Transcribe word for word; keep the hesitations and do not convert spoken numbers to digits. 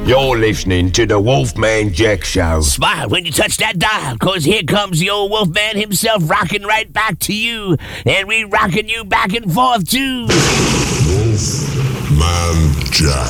You're listening to the Wolfman Jack Show. Smile when you touch that dial, cause here comes the old Wolfman himself rocking right back to you. And we rocking you back and forth too. Wolfman Jack.